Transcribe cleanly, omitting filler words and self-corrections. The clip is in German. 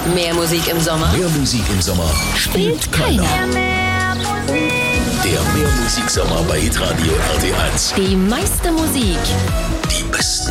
Mehr Musik im Sommer? Mehr Musik im Sommer spielt keiner. Der Mehrmusiksommer bei Hitradio RT1. Die meiste Musik. Die besten